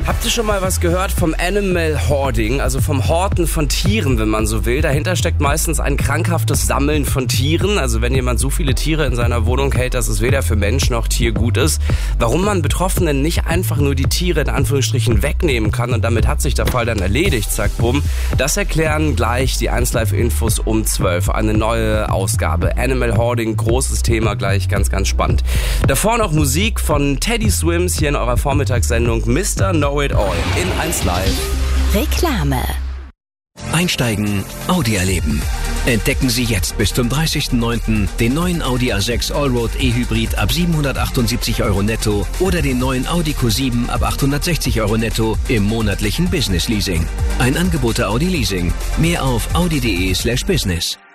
Habt ihr schon mal was gehört vom Animal Hoarding, also vom Horten von Tieren, wenn man so will? Dahinter steckt meistens ein krankhaftes Sammeln von Tieren. Also wenn jemand so viele Tiere in seiner Wohnung hält, dass es weder für Mensch noch Tier gut ist. Warum man Betroffenen nicht einfach nur die Tiere in Anführungsstrichen wegnehmen kann und damit hat sich der Fall dann erledigt, zack, bumm. Das erklären gleich die 1Live-Infos um 12. Eine neue Ausgabe. Animal Hoarding, großes Thema, gleich ganz, ganz spannend. Davor noch Musik von Teddy Swims hier in eurer Vormittagssendung Mr. Know It All in 1Live. Reklame. Einsteigen, Audi erleben. Entdecken Sie jetzt bis zum 30.09. den neuen Audi A6 Allroad E-Hybrid ab 778 € netto oder den neuen Audi Q7 ab 860 € netto im monatlichen Business Leasing. Ein Angebot der Audi Leasing. Mehr auf audi.de/business.